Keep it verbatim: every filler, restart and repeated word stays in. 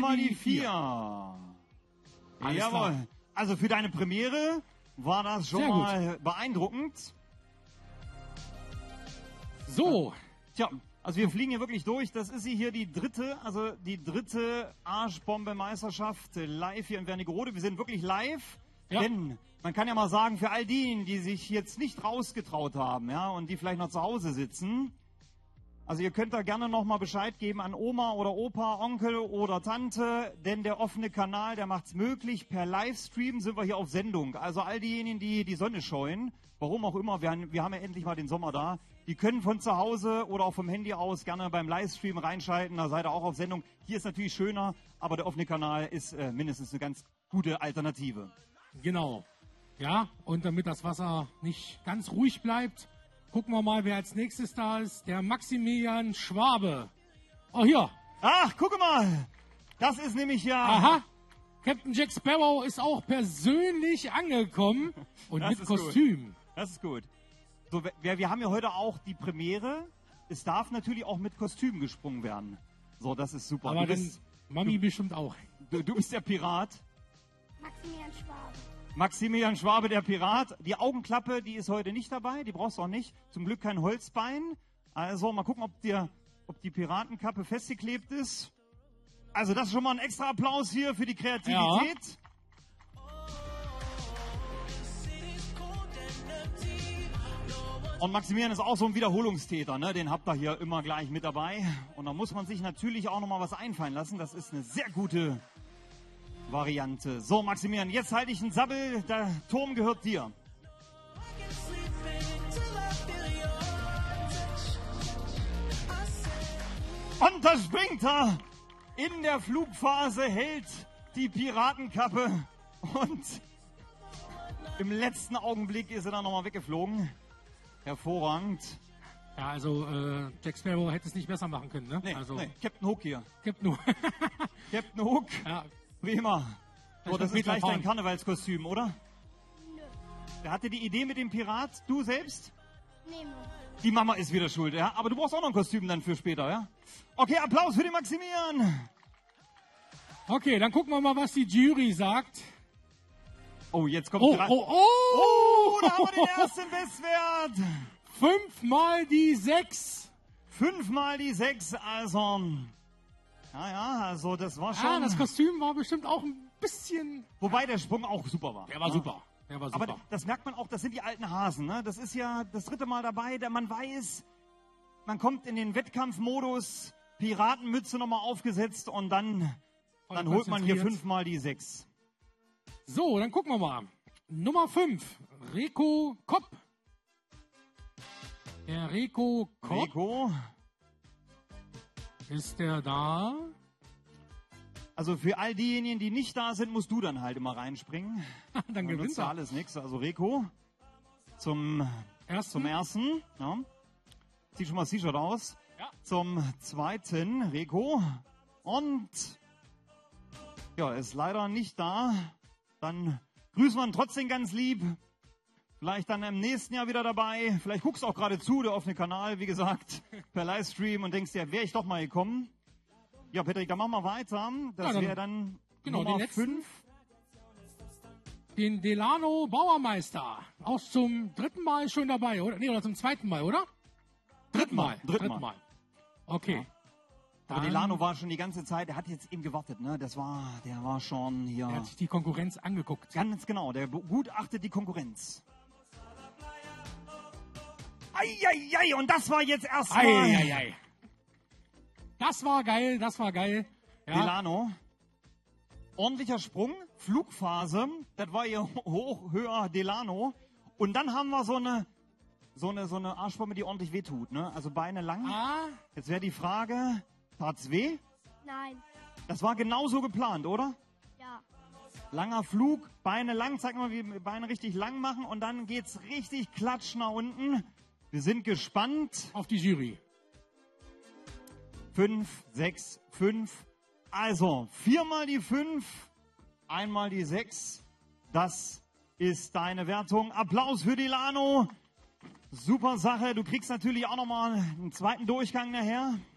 mal die vier. Jawohl. Also für deine Premiere war das schon mal beeindruckend. So. Tja, also wir fliegen hier wirklich durch. Das ist hier die dritte, also die dritte Arschbombe-Meisterschaft live hier in Wernigerode. Wir sind wirklich live, ja. Denn man kann ja mal sagen, für all diejenigen, die sich jetzt nicht rausgetraut haben, ja, und die vielleicht noch zu Hause sitzen, also ihr könnt da gerne nochmal Bescheid geben an Oma oder Opa, Onkel oder Tante, denn der offene Kanal, der macht's möglich. Per Livestream sind wir hier auf Sendung. Also all diejenigen, die die Sonne scheuen, warum auch immer, wir haben, wir haben ja endlich mal den Sommer da, die können von zu Hause oder auch vom Handy aus gerne beim Livestream reinschalten, da seid ihr auch auf Sendung. Hier ist natürlich schöner, aber der offene Kanal ist äh, mindestens eine ganz gute Alternative. Genau. Ja, und damit das Wasser nicht ganz ruhig bleibt, gucken wir mal, wer als nächstes da ist. Der Maximilian Schwabe. Oh, hier. Ach, guck mal. Das ist nämlich ja... Aha. Captain Jack Sparrow ist auch persönlich angekommen. Und mit Kostüm. Gut. Das ist gut. So, wir, wir haben ja heute auch die Premiere. Es darf natürlich auch mit Kostüm gesprungen werden. So, das ist super. Aber dann Mami du, bestimmt auch. Du, du bist der Pirat. Maximilian Schwabe. Maximilian Schwabe, der Pirat. Die Augenklappe, die ist heute nicht dabei. Die brauchst du auch nicht. Zum Glück kein Holzbein. Also mal gucken, ob, dir, ob die Piratenkappe festgeklebt ist. Also das ist schon mal ein extra Applaus hier für die Kreativität. Ja. Und Maximilian ist auch so ein Wiederholungstäter, ne? Den habt ihr hier immer gleich mit dabei. Und da muss man sich natürlich auch noch mal was einfallen lassen. Das ist eine sehr gute Variante. So, Maximilian, jetzt halte ich einen Sabbel. Der Turm gehört dir. Und da springt er. In der Flugphase hält die Piratenkappe. Und im letzten Augenblick ist er dann nochmal weggeflogen. Hervorragend. Ja, also äh, Jack Sparrow hätte es nicht besser machen können, ne? Nee, also, nee. Captain Hook hier. Captain Hook. Captain Hook. Ja. Prima. So, das ist gleich dein Karnevalskostüm, oder? Nö. Wer hatte die Idee mit dem Pirat? Du selbst? Nee, Mama. Die Mama ist wieder schuld, ja? Aber du brauchst auch noch ein Kostüm dann für später, ja? Okay, Applaus für den Maximilian. Okay, dann gucken wir mal, was die Jury sagt. Oh, jetzt kommt... Oh, oh, oh! Oh, da haben wir den ersten Bestwert. Fünfmal die sechs. Fünfmal die sechs, also... Ja, ja, also das war schon... Ja, das Kostüm war bestimmt auch ein bisschen... Wobei der Sprung auch super war. Der war ja? super. Der war super. Aber das merkt man auch, das sind die alten Hasen. Ne? Das ist ja das dritte Mal dabei, der man weiß, man kommt in den Wettkampfmodus, Piratenmütze nochmal aufgesetzt und dann, dann holt man hier fünfmal die sechs. So, dann gucken wir mal. Nummer fünf, Reko Kopp. Der Reko Kopp. Reko. Ist der da? Also für all diejenigen, die nicht da sind, musst du dann halt immer reinspringen. Dann gewinnt er. Alles nichts. Also Reko zum ersten. Zum ersten ja. Sieht schon mal das T-Shirt aus. Ja. Zum zweiten Reko. Und ja, ist leider nicht da. Dann grüßen wir ihn trotzdem ganz lieb. Vielleicht dann im nächsten Jahr wieder dabei. Vielleicht guckst du auch gerade zu, der offene Kanal, wie gesagt, per Livestream und denkst dir, wäre ich doch mal gekommen. Ja, Patrick, dann machen wir weiter. Das ja, wäre dann genau, Nummer den fünf. Den Delano Bauermeister. Auch zum dritten Mal schon dabei, oder? Nee, oder zum zweiten Mal, oder? Dritten Mal. Dritten Mal. Mal. Okay. Ja. Aber Delano war schon die ganze Zeit, der hat jetzt eben gewartet, ne? Das war, der war schon hier. Der hat sich die Konkurrenz angeguckt. Ganz genau, der begutachtet die Konkurrenz. Eieiei, und das war jetzt erstmal. Eieiei. Das war geil, das war geil. Ja. Delano. Ordentlicher Sprung, Flugphase, das war hier hoch, höher Delano. Und dann haben wir so eine, so eine, so eine Arschbombe, die ordentlich wehtut, ne? Also Beine lang. Ah. Jetzt wäre die Frage, tat's weh? Nein. Das war genauso geplant, oder? Ja. Langer Flug, Beine lang, zeig mal, wie wir Beine richtig lang machen und dann geht's richtig klatsch nach unten. Wir sind gespannt. Auf die Jury. Fünf, sechs, fünf. Also, viermal die fünf, einmal die sechs. Das ist deine Wertung. Applaus für Delano. Super Sache. Du kriegst natürlich auch nochmal einen zweiten Durchgang nachher.